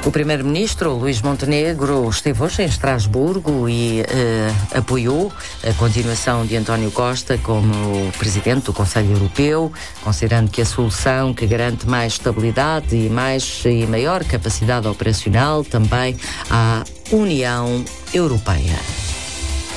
O primeiro-ministro, Luís Montenegro, esteve hoje em Estrasburgo e apoiou a continuação de António Costa como presidente do Conselho Europeu, considerando que a solução que garante mais estabilidade e maior capacidade operacional também à União Europeia.